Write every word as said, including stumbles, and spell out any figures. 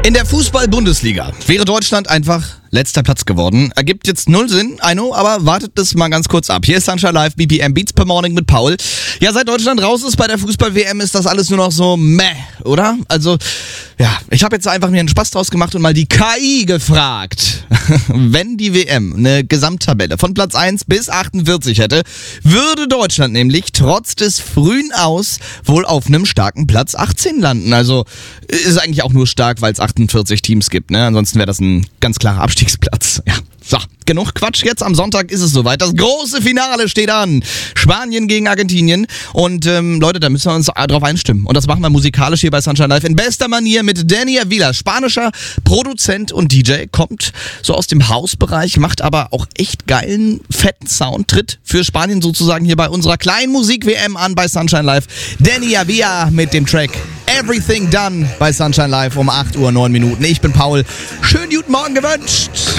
In der Fußball-Bundesliga wäre Deutschland einfach letzter Platz geworden. Ergibt jetzt null Sinn, I know, aber wartet das mal ganz kurz ab. Hier ist Sunshine Live, B P M Beats per Morning mit Paul. Ja, seit Deutschland raus ist bei der Fußball-W M, ist das alles nur noch so meh, oder? Also, ja, ich habe jetzt einfach mir einen Spaß draus gemacht und mal die K I gefragt. Wenn die W M eine Gesamttabelle von Platz eins bis achtundvierzig hätte, würde Deutschland nämlich trotz des frühen Aus wohl auf einem starken Platz achtzehn landen. Also ist eigentlich auch nur stark, weil es achtundvierzig Teams gibt, ne? Ansonsten wäre das ein ganz klarer Abstiegsplatz. Ja. So, genug Quatsch. Jetzt am Sonntag ist es soweit. Das große Finale steht an. Spanien gegen Argentinien. Und ähm, Leute, da müssen wir uns drauf einstimmen. Und das machen wir musikalisch hier bei Sunshine Live in bester Manier mit Danny Avila. Spanischer Produzent und D J. Kommt so aus dem Hausbereich, macht aber auch echt geilen, fetten Sound. Tritt für Spanien sozusagen hier bei unserer kleinen Musik-W M an bei Sunshine Live. Danny Avila mit dem Track Everything Done bei Sunshine Live um acht Uhr neun Minuten. Ich bin Paul. Schönen guten Morgen gewünscht.